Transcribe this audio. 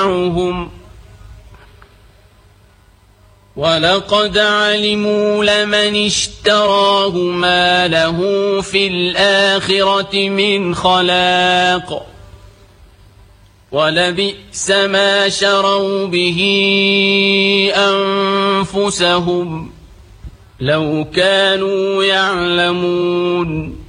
ولقد علموا لمن اشتراه ما له في الآخرة من خلاق ولبئس ما شروا به أنفسهم لو كانوا يعلمون